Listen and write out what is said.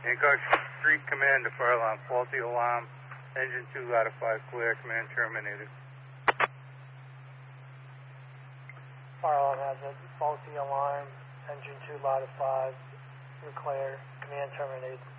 Hancock Street Command to fire alarm, faulty alarm, engine 2 out of 5 clear, command terminated. Fire alarm has a faulty alarm, engine 2 out of 5, you're clear, command terminated.